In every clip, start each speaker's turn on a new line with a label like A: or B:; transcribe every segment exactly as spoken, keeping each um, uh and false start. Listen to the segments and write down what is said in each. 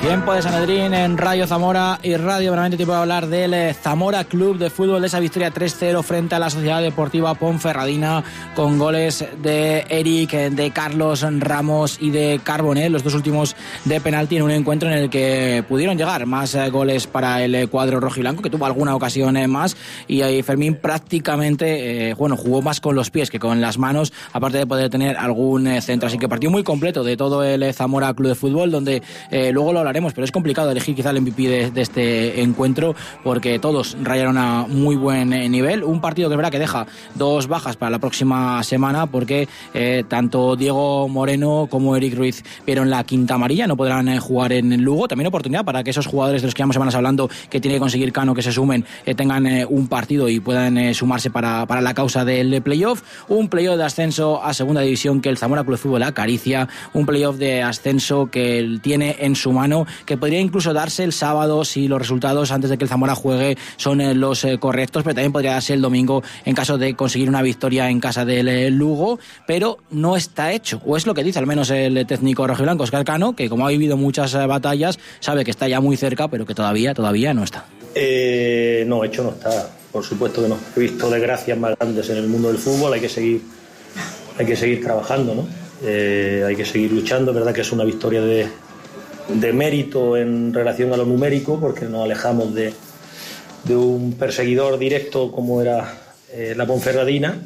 A: Tiempo de Sanedrín en Radio Zamora y Radio Benavente, tiempo de hablar del Zamora Club de Fútbol, de esa victoria tres cero frente a la Sociedad Deportiva Ponferradina, con goles de Eric, de Carlos Ramos y de Carbonell, los dos últimos de penalti, en un encuentro en el que pudieron llegar más goles para el cuadro rojiblanco, que tuvo alguna ocasión más, y ahí Fermín prácticamente eh, bueno, jugó más con los pies que con las manos, aparte de poder tener algún eh, centro, así que partido muy completo de todo el Zamora Club de Fútbol, donde eh, luego lo hablaremos, pero es complicado elegir quizá el M V P de, de este encuentro, porque todos rayaron a muy buen nivel. Un partido que es verdad que deja dos bajas para la próxima semana, porque eh, tanto Diego Moreno como Eric Ruiz vieron la quinta amarilla, no podrán eh, jugar en Lugo. También oportunidad para que esos jugadores de los que llevamos semanas hablando, que tiene que conseguir Cano, que se sumen, eh, tengan eh, un partido y puedan eh, sumarse para, para la causa del playoff. Un playoff de ascenso a segunda división que el Zamora Club de Fútbol acaricia, un playoff de ascenso que él tiene en su mano, que podría incluso darse el sábado si los resultados antes de que el Zamora juegue son eh, los eh, correctos, pero también podría darse el domingo en caso de conseguir una victoria en casa del eh, Lugo, pero no está hecho, o es lo que dice al menos el técnico rojiblanco Óscar Cano, que como ha vivido muchas eh, batallas, sabe que está ya muy cerca, pero que todavía, todavía no está.
B: Eh, no, hecho no está, por supuesto que no. He visto desgracias más grandes en el mundo del fútbol, hay que seguir, hay que seguir trabajando, ¿no? Eh, hay que seguir luchando, es verdad que es una victoria de de mérito en relación a lo numérico, porque nos alejamos de, de un perseguidor directo como era eh, la Ponferradina,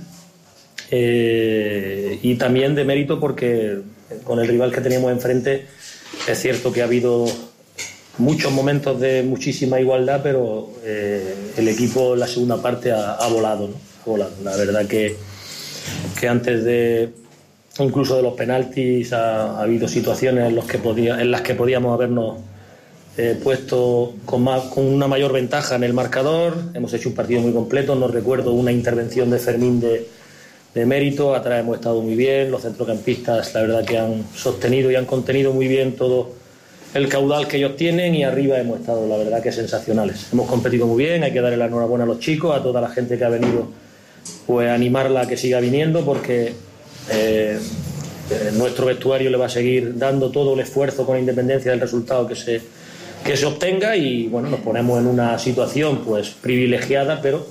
B: eh, y también de mérito porque con el rival que teníamos enfrente es cierto que ha habido muchos momentos de muchísima igualdad, pero eh, el equipo en la segunda parte ha, ha volado, ¿no? Ha volado. La verdad que, que antes de incluso de los penaltis ha, ha habido situaciones en, los que podía, en las que podíamos habernos eh, puesto con, más, con una mayor ventaja en el marcador. Hemos hecho un partido muy completo, no recuerdo una intervención de Fermín de, de mérito. Atrás hemos estado muy bien, los centrocampistas la verdad que han sostenido y han contenido muy bien todo el caudal que ellos tienen, y arriba hemos estado la verdad que sensacionales. Hemos competido muy bien, hay que darle la enhorabuena a los chicos, a toda la gente que ha venido, pues animarla a que siga viniendo, porque Eh, eh, nuestro vestuario le va a seguir dando todo el esfuerzo con independencia del resultado que se, que se obtenga, y bueno, nos ponemos en una situación pues privilegiada, pero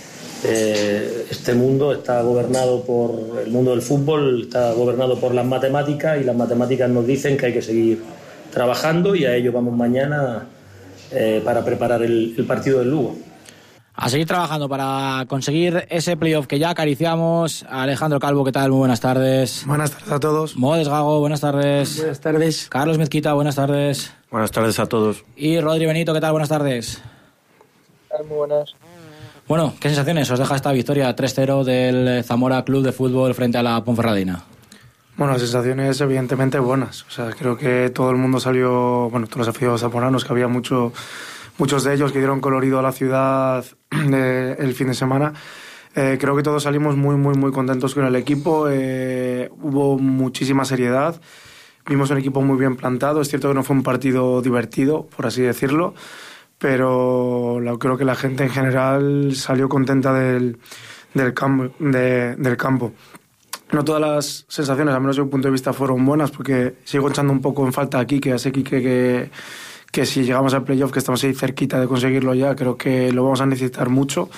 B: eh, este mundo está gobernado por el mundo del fútbol, está gobernado por las matemáticas, y las matemáticas nos dicen que hay que seguir trabajando, y a ello vamos mañana eh, para preparar el, el partido del Lugo.
A: A seguir trabajando para conseguir ese playoff que ya acariciamos. Alejandro Calvo, ¿qué tal? Muy buenas tardes.
C: Buenas tardes a todos.
A: Modes Gago, buenas tardes.
C: Buenas tardes.
A: Carlos Mezquita, buenas tardes.
D: Buenas tardes a todos.
A: Y Rodri Benito, ¿qué tal? Buenas tardes.
E: Muy buenas.
A: Bueno, ¿qué sensaciones os deja esta victoria tres cero del Zamora Club de Fútbol frente a la Ponferradina?
C: Bueno, sensaciones evidentemente buenas. O sea, creo que todo el mundo salió, bueno, todos los aficionados zamoranos, que había mucho... muchos de ellos que dieron colorido a la ciudad eh, el fin de semana. Eh, creo que todos salimos muy, muy, muy contentos con el equipo. Eh, hubo muchísima seriedad. Vimos un equipo muy bien plantado. Es cierto que no fue un partido divertido, por así decirlo, pero la, creo que la gente en general salió contenta del, del, campo, de, del campo. No todas las sensaciones, al menos desde mi punto de vista, fueron buenas, porque sigo echando un poco en falta aquí, que hace Quique que... que si llegamos al playoff, que estamos ahí cerquita de conseguirlo ya, creo que lo vamos a necesitar mucho.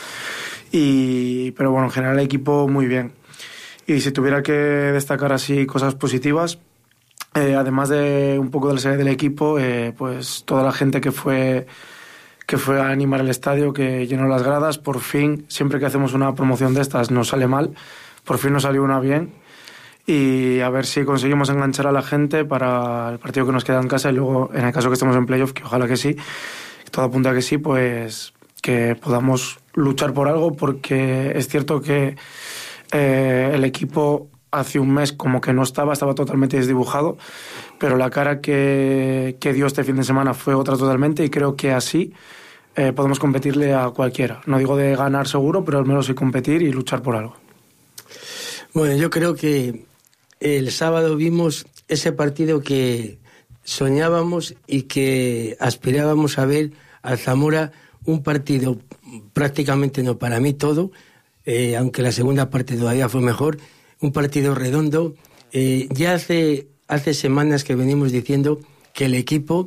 C: Y, pero bueno, en general el equipo muy bien. Y si tuviera que destacar así cosas positivas, eh, además de un poco de la serie del equipo, eh, pues toda la gente que fue, que fue a animar el estadio, que llenó las gradas, por fin, siempre que hacemos una promoción de estas nos sale mal, por fin nos salió una bien. Y a ver si conseguimos enganchar a la gente para el partido que nos queda en casa, y luego, en el caso que estemos en playoff, que ojalá que sí, todo apunta a que sí, pues que podamos luchar por algo, porque es cierto que eh, el equipo hace un mes como que no estaba, estaba totalmente desdibujado, pero la cara que, que dio este fin de semana fue otra totalmente, y creo que así eh, podemos competirle a cualquiera. No digo de ganar seguro, pero al menos sí competir y luchar por algo.
F: Bueno, yo creo que el sábado vimos ese partido que soñábamos y que aspirábamos a ver al Zamora, un partido prácticamente, no, para mí todo, eh, aunque la segunda parte todavía fue mejor, un partido redondo. Eh, ya hace, hace semanas que venimos diciendo que el equipo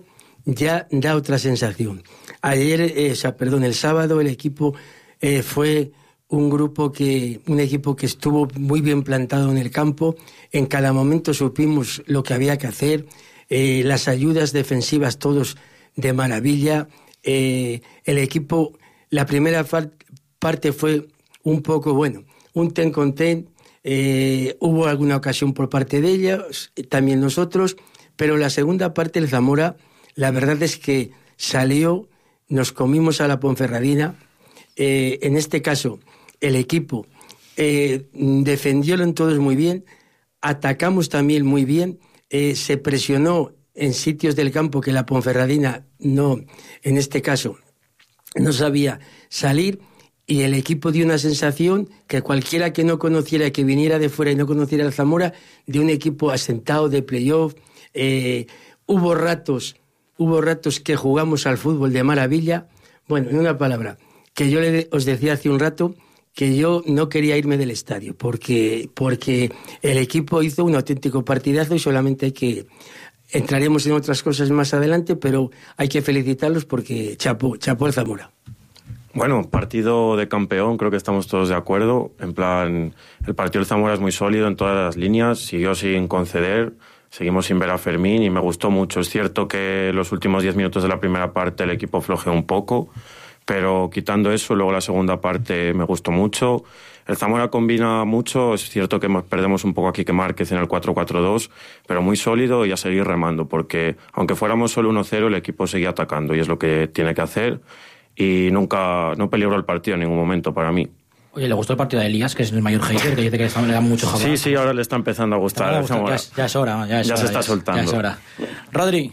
F: ya da otra sensación. Ayer, eh, o sea, perdón, el sábado el equipo eh, fue un grupo que, un equipo que estuvo muy bien plantado en el campo. En cada momento supimos lo que había que hacer. Eh, las ayudas defensivas todos de maravilla. Eh, el equipo, la primera fal- parte fue un poco, bueno, un ten con ten. Eh, hubo alguna ocasión por parte de ellos, también nosotros, pero la segunda parte el Zamora, la verdad es que salió, nos comimos a la Ponferradina. Eh, en este caso, el equipo eh, defendiólo en todos muy bien, atacamos también muy bien, eh, se presionó en sitios del campo que la Ponferradina no, en este caso, no sabía salir, y el equipo dio una sensación que cualquiera que no conociera, que viniera de fuera y no conociera el Zamora, de un equipo asentado de playoff. Eh, hubo ratos, hubo ratos que jugamos al fútbol de maravilla. Bueno, en una palabra, que yo le, os decía hace un rato que yo no quería irme del estadio, porque, porque el equipo hizo un auténtico partidazo y solamente hay que... Entraremos en otras cosas más adelante, pero hay que felicitarlos porque chapó, chapó el Zamora.
D: Bueno, partido de campeón, creo que estamos todos de acuerdo. En plan, el partido del Zamora es muy sólido en todas las líneas, siguió sin conceder, seguimos sin ver a Fermín y me gustó mucho. Es cierto que los últimos diez minutos de la primera parte el equipo flojeó un poco, pero quitando eso, luego la segunda parte me gustó mucho. El Zamora combina mucho, es cierto que perdemos un poco aquí que Márquez en el cuatro cuatro dos, pero muy sólido y a seguir remando, porque aunque fuéramos solo uno cero, el equipo seguía atacando y es lo que tiene que hacer, y nunca, no peligró el partido en ningún momento para mí.
A: Oye, ¿le gustó el partido de Elías, que es el mayor hater, que dice que le da mucho jabón?
D: Sí, sí, ahora le está empezando a gustar.
A: gustar, ya, es, ya es hora, ya, es
D: ya
A: hora,
D: se está
A: ya
D: soltando.
A: Ya es hora. Rodri.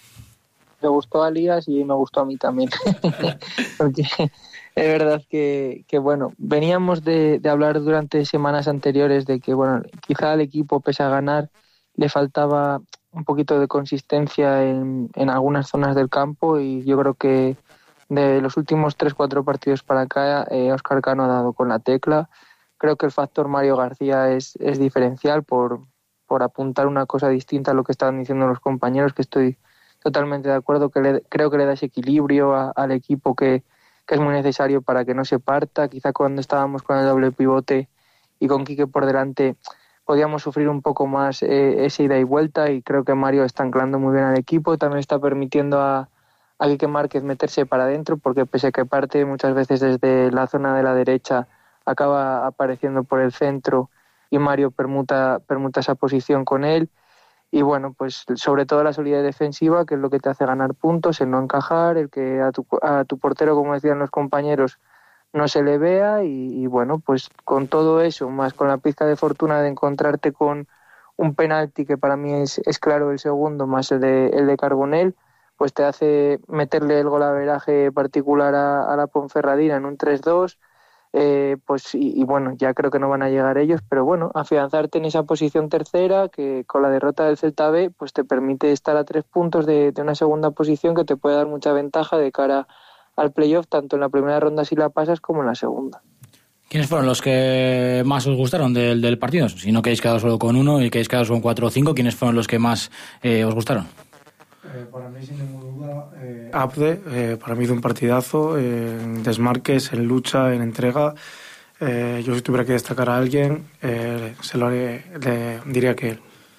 E: Me gustó a Elías y me gustó a mí también. Porque es verdad que, que bueno, veníamos de, de hablar durante semanas anteriores de que, bueno, quizá al equipo, pese a ganar, le faltaba un poquito de consistencia en, en algunas zonas del campo, y yo creo que de los últimos tres cuatro partidos para acá, eh, Óscar Cano ha dado con la tecla. Creo que el factor Mario García es, es diferencial por, por apuntar una cosa distinta a lo que estaban diciendo los compañeros, que estoy totalmente de acuerdo, que le, creo que le da ese equilibrio a, al equipo que, que es muy necesario para que no se parta. Quizá cuando estábamos con el doble pivote y con Quique por delante podíamos sufrir un poco más eh, esa ida y vuelta, y creo que Mario está anclando muy bien al equipo. También está permitiendo a, a Quique Márquez meterse para adentro, porque pese a que parte muchas veces desde la zona de la derecha, acaba apareciendo por el centro y Mario permuta, permuta esa posición con él. Y bueno, pues sobre todo la solidez defensiva, que es lo que te hace ganar puntos, el no encajar, el que a tu, a tu portero, como decían los compañeros, no se le vea. Y, y bueno, pues con todo eso, más con la pizca de fortuna de encontrarte con un penalti, que para mí es, es claro el segundo, más el de, el de Carbonell, pues te hace meterle el golaveraje particular a, a la Ponferradina en un tres dos. Eh, pues y, y bueno, ya creo que no van a llegar ellos, pero bueno, afianzarte en esa posición tercera, que con la derrota del Celta B pues te permite estar a tres puntos de, de una segunda posición que te puede dar mucha ventaja de cara al playoff, tanto en la primera ronda si la pasas como en la segunda.
A: ¿Quiénes fueron los que más os gustaron del, del partido? Si no queréis quedar solo con uno y queréis quedar con cuatro o cinco, ¿quiénes fueron los que más eh, os gustaron?
C: Eh, para mí, sin ninguna duda, eh, Abde, eh, para mí hizo un partidazo, eh, en desmarques, en lucha, en entrega. Eh, yo si tuviera que destacar a alguien, eh, se lo haré, le diría que él.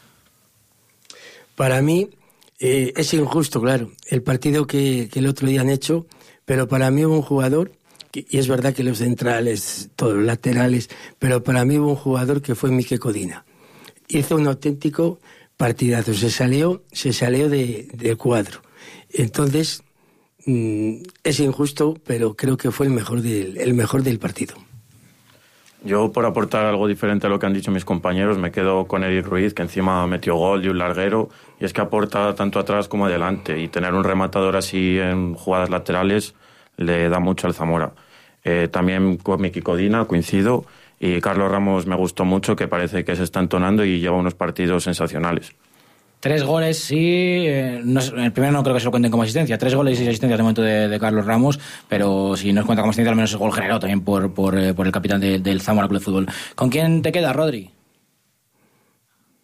F: Para mí eh, es injusto, claro, el partido que, que el otro día han hecho, pero para mí hubo un jugador, que, y es verdad que los centrales, todos los laterales, pero para mí hubo un jugador que fue Mique Codina. Hizo un auténtico partidazo, se salió, se salió de, de cuadro. Entonces, mmm, es injusto, pero creo que fue el mejor del, el mejor del partido.
D: Yo, por aportar algo diferente a lo que han dicho mis compañeros, me quedo con Eric Ruiz, que encima metió gol de un larguero, y es que aporta tanto atrás como adelante, y tener un rematador así en jugadas laterales le da mucho al Zamora. Eh, también con Miki Codina, coincido, y Carlos Ramos me gustó mucho, que parece que se está entonando y lleva unos partidos sensacionales.
A: Tres goles, sí. Eh, no es, el primero no creo que se lo cuenten como asistencia. Tres goles y seis asistencias de momento de, de Carlos Ramos, pero si no es cuenta como asistencia, al menos el gol generado también por, por, eh, por el capitán de, del Zamora Club de Fútbol. ¿Con quién te queda, Rodri?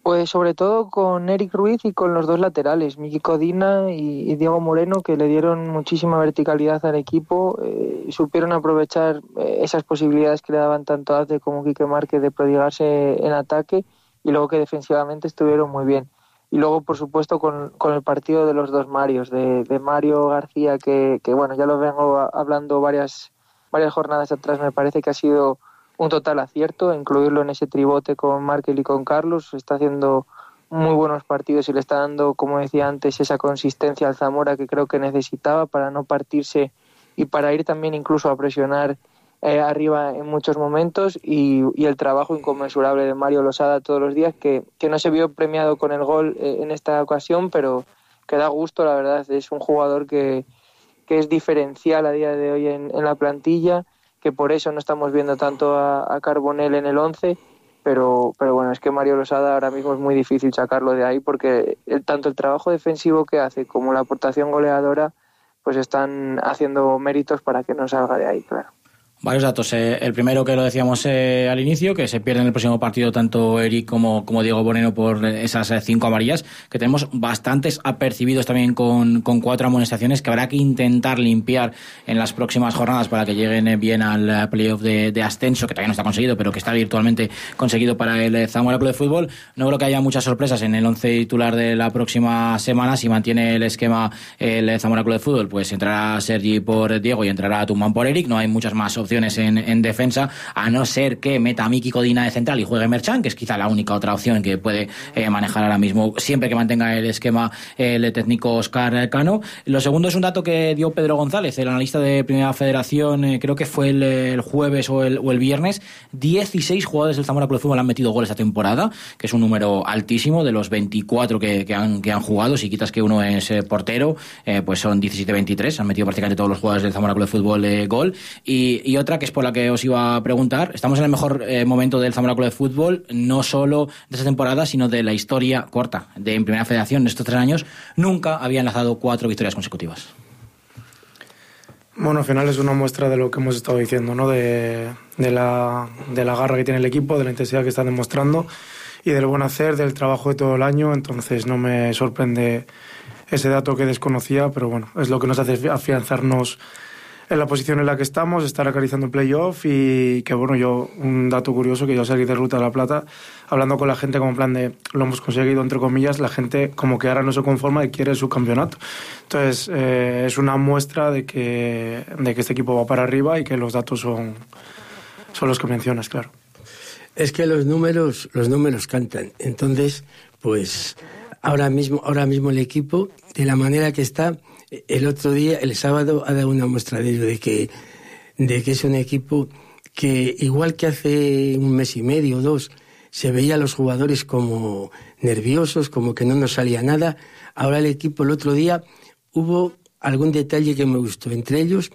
E: Pues sobre todo con Eric Ruiz y con los dos laterales, Miki Codina y, y Diego Moreno, que le dieron muchísima verticalidad al equipo eh, y supieron aprovechar eh, esas posibilidades que le daban tanto Ace como Quique Márquez de prodigarse en ataque, y luego que defensivamente estuvieron muy bien. Y luego, por supuesto, con, con el partido de los dos Marios, de, de Mario García, que, que bueno, ya lo vengo hablando varias, varias jornadas atrás, me parece que ha sido un total acierto incluirlo en ese tribote con Markel y con Carlos. Está haciendo muy buenos partidos y le está dando, como decía antes, esa consistencia al Zamora que creo que necesitaba para no partirse y para ir también incluso a presionar eh, arriba en muchos momentos, y, y el trabajo inconmensurable de Mario Losada todos los días, que, que no se vio premiado con el gol eh, en esta ocasión, pero que da gusto, la verdad. Es un jugador que, que es diferencial a día de hoy en, en la plantilla, que por eso no estamos viendo tanto a, a Carbonell en el once, pero, pero bueno, es que Mario Losada ahora mismo es muy difícil sacarlo de ahí, porque el, tanto el trabajo defensivo que hace como la aportación goleadora pues están haciendo méritos para que no salga de ahí, claro.
A: Varios datos. Eh, el primero, que lo decíamos eh, al inicio, que se pierde en el próximo partido tanto Eric como, como Diego Moreno por esas eh, cinco amarillas, que tenemos bastantes apercibidos también con, con cuatro amonestaciones que habrá que intentar limpiar en las próximas jornadas para que lleguen eh, bien al playoff de, de ascenso, que todavía no está conseguido, pero que está virtualmente conseguido para el Zamora Club de Fútbol. No creo que haya muchas sorpresas en el once titular de la próxima semana. Si mantiene el esquema el Zamora Club de Fútbol, pues entrará Sergi por Diego y entrará Tumán por Eric. No hay muchas más opciones En, en defensa, a no ser que meta a Miki Codina de central y juegue Merchan, que es quizá la única otra opción que puede eh, manejar ahora mismo, siempre que mantenga el esquema el técnico Óscar Cano. Lo segundo es un dato que dio Pedro González, el analista de Primera Federación, eh, creo que fue el, el jueves o el, o el viernes. dieciséis jugadores del Zamora Club de Fútbol han metido goles esta temporada, que es un número altísimo de los veinticuatro que, que, han, que han jugado. Si quitas que uno es eh, portero, eh, pues son diecisiete veintitrés, han metido prácticamente todos los jugadores del Zamora Club de Fútbol eh, gol. Y, y otra, que es por la que os iba a preguntar, estamos en el mejor eh, momento del Zamora Club de Fútbol, no solo de esta temporada, sino de la historia corta de en Primera Federación. En estos tres años nunca había enlazado cuatro victorias consecutivas.
C: Bueno, al final es una muestra de lo que hemos estado diciendo, ¿no? De, de, la, de la garra que tiene el equipo, de la intensidad que está demostrando y del buen hacer, del trabajo de todo el año. Entonces no me sorprende ese dato que desconocía, pero bueno, es lo que nos hace afianzarnos en la posición en la que estamos, estar acariciando el playoff. Y que bueno, yo, un dato curioso, que yo salí de Ruta de la Plata hablando con la gente como en plan de lo hemos conseguido, entre comillas, la gente como que ahora no se conforma y quiere su campeonato. Entonces eh, es una muestra de que, de que este equipo va para arriba y que los datos son, son los que mencionas, claro.
F: Es que los números, los números cantan. Entonces, pues ahora mismo, ahora mismo el equipo, de la manera que está, el otro día, el sábado, ha dado una muestra de ello, de que, de que es un equipo que, igual que hace un mes y medio o dos, se veía a los jugadores como nerviosos, como que no nos salía nada. Ahora el equipo, el otro día, hubo algún detalle que me gustó. Entre ellos,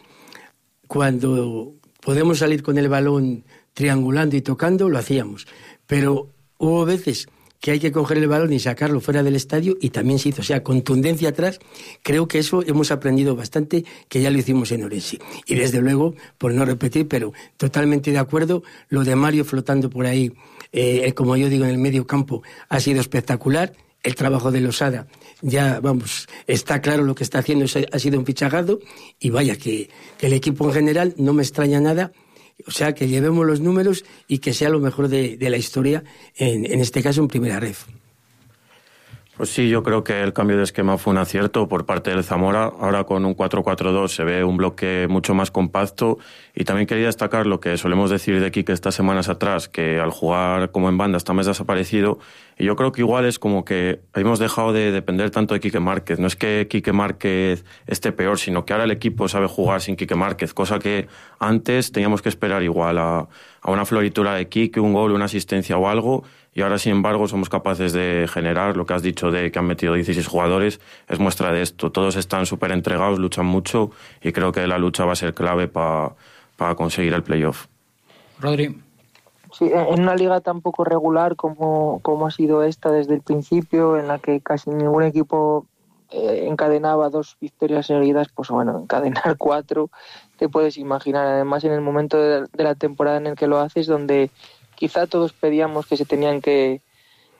F: cuando podemos salir con el balón triangulando y tocando, lo hacíamos. Pero hubo veces que hay que coger el balón y sacarlo fuera del estadio, y también se hizo. O sea, contundencia atrás. Creo que eso hemos aprendido bastante, que ya lo hicimos en Orense. Y desde luego, por no repetir, pero totalmente de acuerdo, lo de Mario flotando por ahí, eh, como yo digo, en el medio campo, ha sido espectacular. El trabajo de Losada, ya, vamos, está claro lo que está haciendo, ha sido un fichagado. Y vaya, que, que el equipo en general no me extraña nada. O sea, que llevemos los números y que sea lo mejor de, de la historia, en, en este caso en Primera Ref.
D: Pues sí, yo creo que el cambio de esquema fue un acierto por parte del Zamora. Ahora con un cuatro cuatro dos se ve un bloque mucho más compacto. Y también quería destacar lo que solemos decir de Quique estas semanas atrás, que al jugar como en banda está más desaparecido. Y yo creo que igual es como que hemos dejado de depender tanto de Quique Márquez. No es que Quique Márquez esté peor, sino que ahora el equipo sabe jugar sin Quique Márquez, cosa que antes teníamos que esperar igual a, a una floritura de Quique, un gol, una asistencia o algo. Y ahora, sin embargo, somos capaces de generar. Lo que has dicho de que han metido dieciséis jugadores es muestra de esto. Todos están súper entregados, luchan mucho, y creo que la lucha va a ser clave para pa conseguir el playoff.
A: Rodri.
E: Sí, en una liga tan poco regular como, como ha sido esta desde el principio, en la que casi ningún equipo eh, encadenaba dos victorias seguidas, pues bueno, encadenar cuatro, te puedes imaginar. Además, en el momento de, de la temporada en el que lo haces, donde quizá todos pedíamos que se tenían que,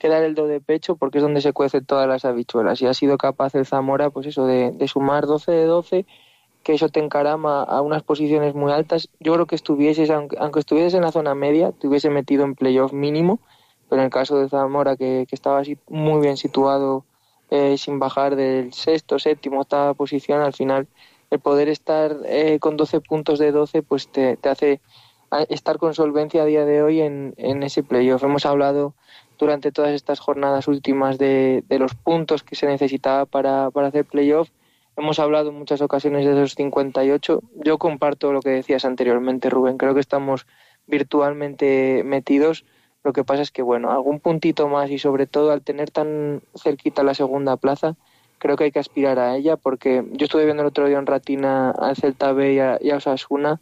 E: que dar el do de pecho, porque es donde se cuecen todas las habichuelas, y ha sido capaz el Zamora pues eso de, de sumar doce de doce, que eso te encarama a unas posiciones muy altas. Yo creo que estuvieses, aunque, aunque estuvieses en la zona media, te hubiese metido en playoff mínimo, pero en el caso de Zamora, que, que estaba así muy bien situado, eh, sin bajar del sexto, séptimo, octava posición, al final el poder estar eh, con doce puntos de doce pues te, te hace estar con solvencia a día de hoy en, en ese playoff. Hemos hablado durante todas estas jornadas últimas de, de los puntos que se necesitaba para, para hacer playoff. Hemos hablado en muchas ocasiones de esos cincuenta y ocho. Yo comparto lo que decías anteriormente, Rubén. Creo que estamos virtualmente metidos. Lo que pasa es que, bueno, algún puntito más, y sobre todo al tener tan cerquita la segunda plaza, creo que hay que aspirar a ella, porque yo estuve viendo el otro día en Ratina al Celta B y a, y a Osasuna,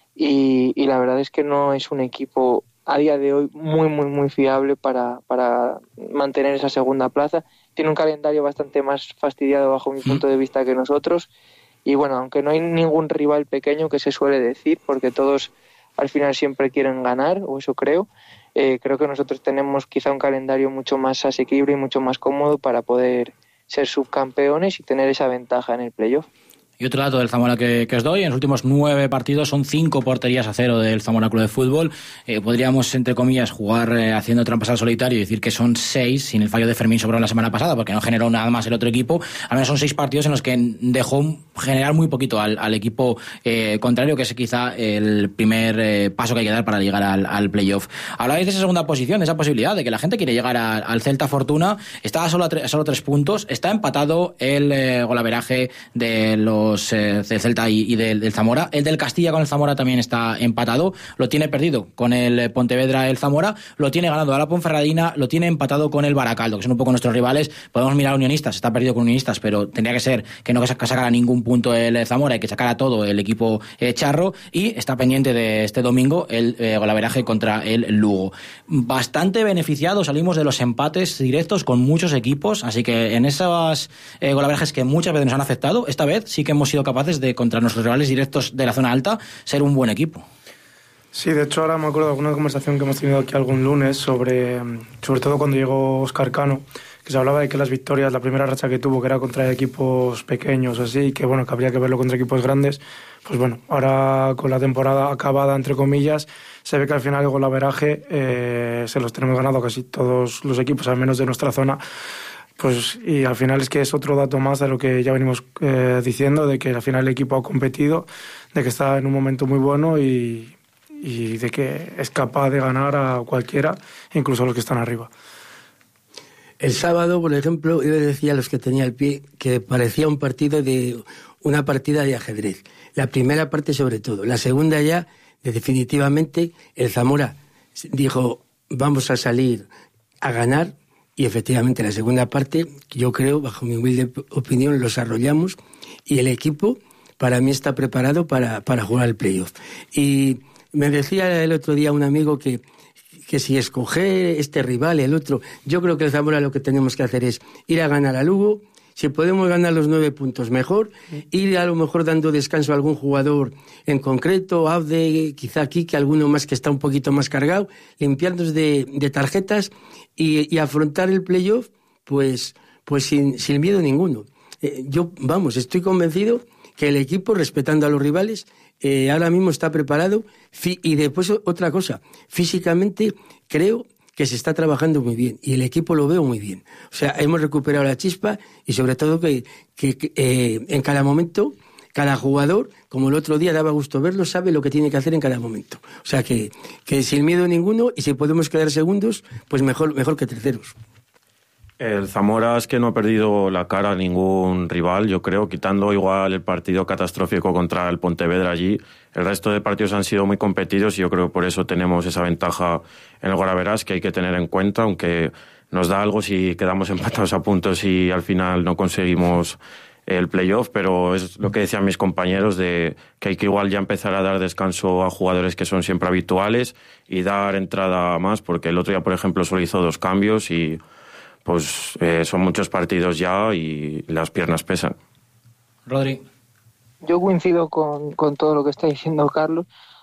E: y, y la verdad es que no es un equipo a día de hoy muy, muy, muy fiable para, para mantener esa segunda plaza. Tiene un calendario bastante más fastidiado bajo mi punto de vista que nosotros, y bueno, aunque no hay ningún rival pequeño, que se suele decir, porque todos al final siempre quieren ganar, o eso creo, eh, creo que nosotros tenemos quizá un calendario mucho más asequible y mucho más cómodo para poder ser subcampeones y tener esa ventaja en el playoff.
A: Y otro dato del Zamora que, que os doy: en los últimos nueve partidos son cinco porterías a cero del Zamora Club de Fútbol. Eh, podríamos, entre comillas, jugar eh, haciendo trampas al solitario y decir que son seis, sin el fallo de Fermín Sobrón la semana pasada, porque no generó nada más el otro equipo. Al menos son seis partidos en los que dejó generar muy poquito al, al equipo eh, contrario, que es quizá el primer eh, paso que hay que dar para llegar al, al playoff. Hablabais de esa segunda posición, de esa posibilidad de que la gente quiere llegar a, al Celta Fortuna. Está a solo, a tre- a solo tres puntos. Está empatado el eh, golaveraje de los del Celta y, y del, del Zamora. El del Castilla con el Zamora también está empatado. Lo tiene perdido con el Pontevedra el Zamora. Lo tiene ganado a la Ponferradina. Lo tiene empatado con el Baracaldo, que son un poco nuestros rivales. Podemos mirar a Unionistas. Está perdido con Unionistas, pero tendría que ser que no sacara ningún punto el Zamora y que sacara todo el equipo eh, charro. Y está pendiente de este domingo el eh, golaveraje contra el Lugo. Bastante beneficiado salimos de los empates directos con muchos equipos. Así que en esos eh, golaverajes que muchas veces nos han afectado, esta vez sí que hemos sido capaces de, contra nuestros rivales directos de la zona alta, ser un buen equipo.
C: Sí, de hecho ahora me acuerdo de alguna conversación que hemos tenido aquí algún lunes sobre, sobre todo cuando llegó Óscar Cano, que se hablaba de que las victorias, la primera racha que tuvo, que era contra equipos pequeños o así, que bueno, que habría que verlo contra equipos grandes. Pues bueno, ahora con la temporada acabada, entre comillas, se ve que al final el golaveraje eh, se los tenemos ganado casi todos los equipos, al menos de nuestra zona. Pues, y al final es que es otro dato más de lo que ya venimos eh, diciendo, de que al final el equipo ha competido, de que está en un momento muy bueno y, y de que es capaz de ganar a cualquiera, incluso a los que están arriba.
F: El sábado, por ejemplo, yo decía a los que tenía el pie que parecía un partido de una partida de ajedrez. La primera parte sobre todo. La segunda ya, definitivamente, el Zamora dijo, vamos a salir a ganar. Y efectivamente la segunda parte, yo creo, bajo mi humilde opinión, los arrollamos y el equipo para mí está preparado para, para jugar el playoff. Y me decía el otro día un amigo que, que si escoger este rival, el otro, yo creo que el Zamora lo que tenemos que hacer es ir a ganar a Lugo. Si podemos ganar los nueve puntos, mejor. Ir a lo mejor dando descanso a algún jugador en concreto, Aude, quizá aquí, que alguno más que está un poquito más cargado, limpiándonos de, de tarjetas y, y afrontar el playoff pues, pues sin, sin miedo ninguno. Eh, yo, vamos, estoy convencido que el equipo, respetando a los rivales, eh, ahora mismo está preparado. Y después otra cosa, físicamente creo que se está trabajando muy bien y el equipo lo veo muy bien. O sea, hemos recuperado la chispa y sobre todo que, que, que eh, en cada momento, cada jugador, como el otro día daba gusto verlo, sabe lo que tiene que hacer en cada momento. O sea, que, que sin miedo ninguno, y si podemos quedar segundos, pues mejor, mejor que terceros.
D: El Zamora es que no ha perdido la cara a ningún rival, yo creo, quitando igual el partido catastrófico contra el Pontevedra allí. El resto de partidos han sido muy competidos y yo creo que por eso tenemos esa ventaja en el golaveraje que hay que tener en cuenta, aunque nos da algo si quedamos empatados a puntos y al final no conseguimos el playoff, pero es lo que decían mis compañeros de que hay que igual ya empezar a dar descanso a jugadores que son siempre habituales y dar entrada más, porque el otro día, por ejemplo, solo hizo dos cambios y pues eh, son muchos partidos ya y las piernas pesan.
A: Rodri.
E: Yo coincido con, con todo lo que está diciendo Carlos.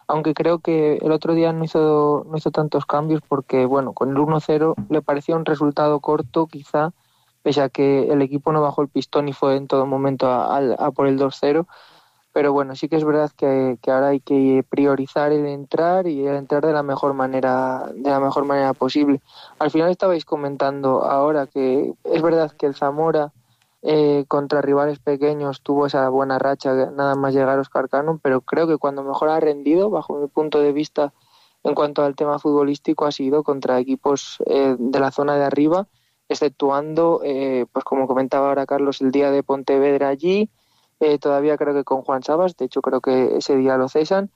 E: aunque creo que el otro día no hizo, no hizo tantos cambios porque, bueno, con el uno cero le parecía un resultado corto quizá, pese a que el equipo no bajó el pistón y fue en todo momento a, a, a por el dos cero. Pero bueno, sí que es verdad que, que ahora hay que priorizar el entrar y el entrar de la mejor manera, de la mejor manera posible. Al final estabais comentando ahora que es verdad que el Zamora eh, contra rivales pequeños tuvo esa buena racha nada más llegar a Óscar Cano, pero creo que cuando mejor ha rendido, bajo mi punto de vista, en cuanto al tema futbolístico, ha sido contra equipos eh, de la zona de arriba, exceptuando, eh, pues como comentaba ahora Carlos, el día de Pontevedra allí, eh, todavía creo que con Juan Sabas, de hecho creo que ese día lo cesan,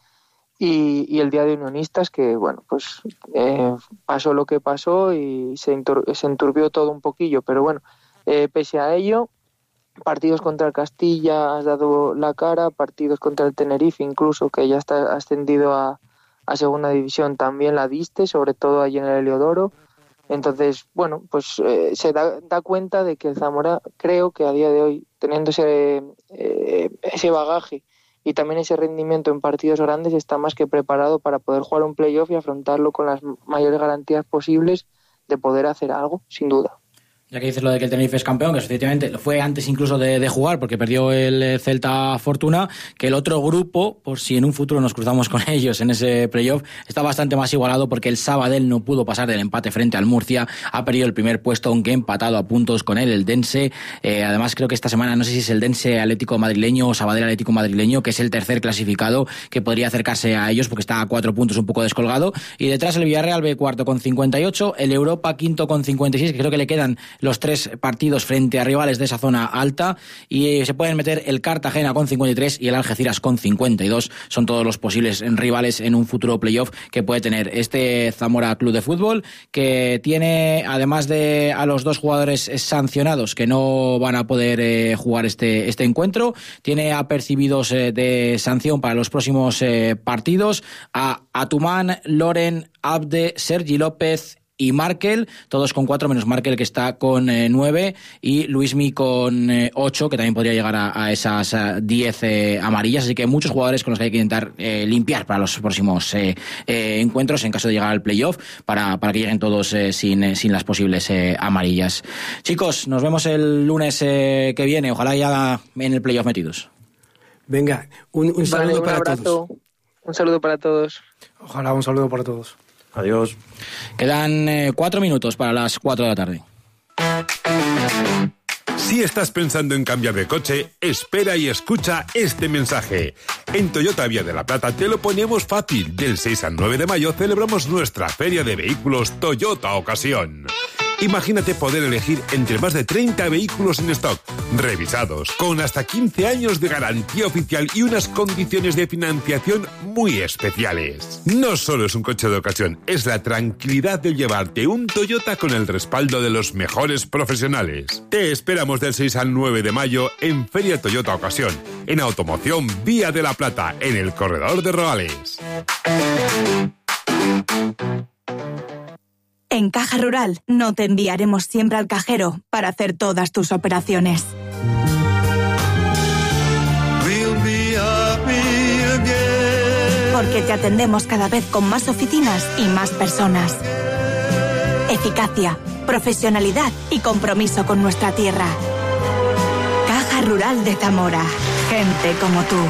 E: y, y el día de Unionistas, que bueno, pues eh, pasó lo que pasó y se, entur- se enturbió todo un poquillo, pero bueno, eh, pese a ello, partidos contra el Castilla has dado la cara, partidos contra el Tenerife incluso, que ya está ascendido a, a segunda división, también la diste, sobre todo allí en el Heliodoro. Entonces, bueno, pues eh, se da, da cuenta de que el Zamora, creo que a día de hoy, teniendo ese, eh, ese bagaje y también ese rendimiento en partidos grandes, está más que preparado para poder jugar un playoff y afrontarlo con las mayores garantías posibles de poder hacer algo, sin duda.
A: Ya que dices lo de que el Tenerife es campeón, que efectivamente lo fue antes incluso de, de jugar, porque perdió el Celta Fortuna, que el otro grupo, por si en un futuro nos cruzamos con ellos en ese playoff, está bastante más igualado, porque el Sabadell no pudo pasar del empate frente al Murcia, ha perdido el primer puesto, aunque empatado a puntos con él, el Dense. Eh, además creo que esta semana, no sé si es el Dense Atlético Madrileño o Sabadell Atlético Madrileño, que es el tercer clasificado, que podría acercarse a ellos, porque está a cuatro puntos un poco descolgado. Y detrás el Villarreal B cuarto con cincuenta y ocho, el Europa quinto con cincuenta y seis, que creo que le quedan los tres partidos frente a rivales de esa zona alta, y se pueden meter el Cartagena con cincuenta y tres y el Algeciras con cincuenta y dos. Son todos los posibles rivales en un futuro playoff que puede tener este Zamora Club de Fútbol, que tiene, además de a los dos jugadores sancionados que no van a poder eh, jugar este, este encuentro, tiene apercibidos eh, de sanción para los próximos eh, partidos a Atumán, Loren, Abde, Sergi López y Markel, todos con cuatro, menos Markel, que está con eh, nueve, y Luismi con eh, ocho, que también podría llegar a, a esas a diez eh, amarillas. Así que muchos jugadores con los que hay que intentar eh, limpiar para los próximos eh, eh, encuentros en caso de llegar al playoff, para, para que lleguen todos eh, sin, eh, sin las posibles eh, amarillas. Chicos, nos vemos el lunes eh, que viene, ojalá ya en el playoff metidos.
F: Venga, un, un saludo
E: vale, un
F: para
E: abrazo.
F: todos.
E: Un saludo para todos.
C: Ojalá, un saludo para todos.
D: Adiós.
A: Quedan eh, cuatro minutos para las cuatro de la tarde.
G: Si estás pensando en cambiar de coche, espera y escucha este mensaje. En Toyota Vía de la Plata te lo ponemos fácil. Del seis al nueve de mayo celebramos nuestra feria de vehículos Toyota Ocasión. Imagínate poder elegir entre más de treinta vehículos en stock, revisados, con hasta quince años de garantía oficial y unas condiciones de financiación muy especiales. No solo es un coche de ocasión, es la tranquilidad de llevarte un Toyota con el respaldo de los mejores profesionales. Te esperamos del seis al nueve de mayo en Feria Toyota Ocasión, en Automoción Vía de la Plata, en el Corredor de Roales.
H: En Caja Rural no te enviaremos siempre al cajero para hacer todas tus operaciones. Porque te atendemos cada vez con más oficinas y más personas. Eficacia, profesionalidad y compromiso con nuestra tierra. Caja Rural de Zamora. Gente como tú.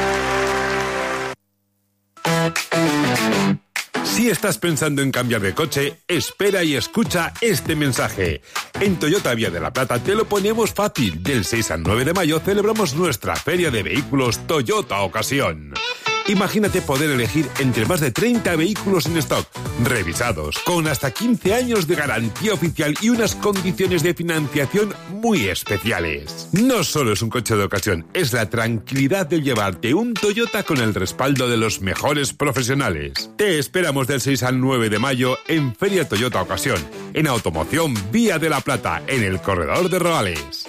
G: Si estás pensando en cambiar de coche, espera y escucha este mensaje. En Toyota Vía de la Plata te lo ponemos fácil. Del seis al nueve de mayo celebramos nuestra feria de vehículos Toyota Ocasión. Imagínate poder elegir entre más de treinta vehículos en stock, revisados, con hasta quince años de garantía oficial y unas condiciones de financiación muy especiales. No solo es un coche de ocasión, es la tranquilidad de llevarte un Toyota con el respaldo de los mejores profesionales. Te esperamos del seis al nueve de mayo en Feria Toyota Ocasión, en Automoción Vía de la Plata, en el Corredor de Roales.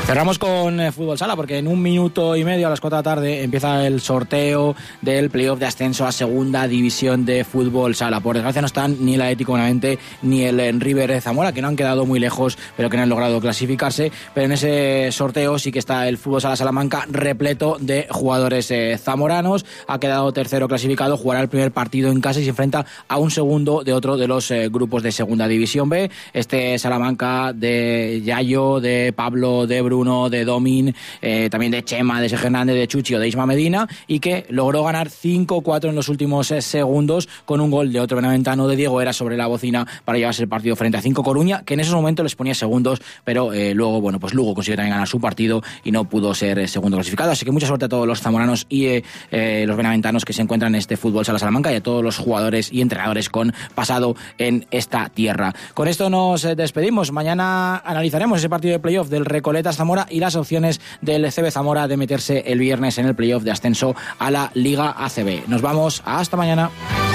A: Cerramos con eh, Fútbol Sala, porque en un minuto y medio a las cuatro de la tarde empieza el sorteo del playoff de ascenso a Segunda División de Fútbol Sala. Por desgracia no están ni el Atlético Benavente ni el River Zamora, que no han quedado muy lejos, pero que no han logrado clasificarse. Pero en ese sorteo sí que está el Fútbol Sala Salamanca repleto de jugadores eh, zamoranos. Ha quedado tercero clasificado, jugará el primer partido en casa y se enfrenta a un segundo de otro de los eh, grupos de Segunda División B. Este Salamanca de Yayo, de Pablo, de Bruno, de Domin, eh, también de Chema, de Sergio Hernández, de Chuchi o de Isma Medina, y que logró ganar cinco cuatro en los últimos eh, segundos con un gol de otro benaventano, de Diego Era, sobre la bocina para llevarse el partido frente a Cinco Coruña, que en esos momentos les ponía segundos, pero eh, luego, bueno, pues Lugo consiguió también ganar su partido y no pudo ser eh, segundo clasificado. Así que mucha suerte a todos los zamoranos y eh, eh, los benaventanos que se encuentran en este Fútbol Sala Salamanca, y a todos los jugadores y entrenadores con pasado en esta tierra. Con esto nos eh, despedimos. Mañana analizaremos ese partido de playoff del Recoletas Zamora y las opciones del C B Zamora de meterse el viernes en el playoff de ascenso a la Liga A C B. Nos vamos, hasta mañana.